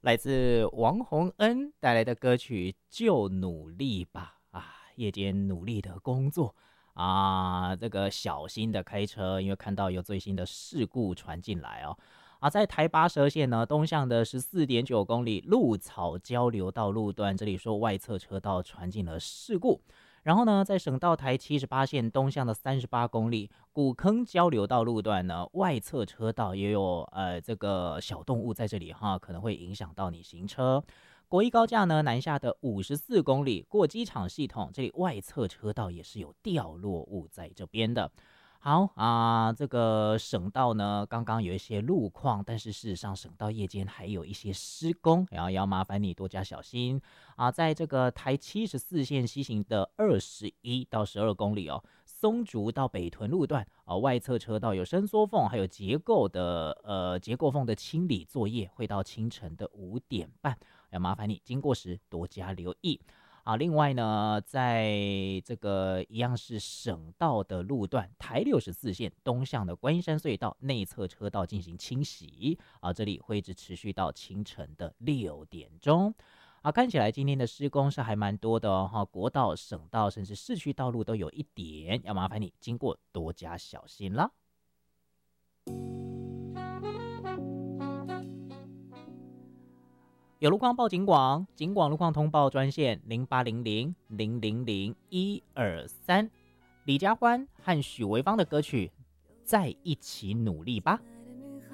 来自王洪恩带来的歌曲就努力吧啊，夜间努力的工作啊，这个小心的开车，因为看到有最新的事故传进来哦。啊，在台八十二线呢东向的14.9公里鹿草交流道路段，这里说外侧车道传进了事故。然后呢，在省道台78线东向的38公里古坑交流道路段呢，外侧车道也有这个小动物在这里哈，可能会影响到你行车。国一高架呢南下的54公里过机场系统，这里外侧车道也是有掉落物在这边的。好啊，这个省道呢，刚刚有一些路况，但是事实上省道夜间还有一些施工，然后要麻烦你多加小心啊。在这个台74线西行的21到12公里哦，松竹到北屯路段啊，外侧车道有伸缩缝，还有结构缝的清理作业，会到清晨的5点半，要麻烦你经过时多加留意。啊，另外呢，在这个一样是省道的路段，台64线东向的观音山隧道内侧车道进行清洗啊，这里会一直持续到清晨的6点钟。啊，看起来今天的施工是还蛮多的哦，哈，国道、省道甚至市区道路都有一点，要麻烦你经过多加小心啦。有路况报警广，警广路况通报专线0800000123。李佳欢和许维芳的歌曲《在一起努力吧》。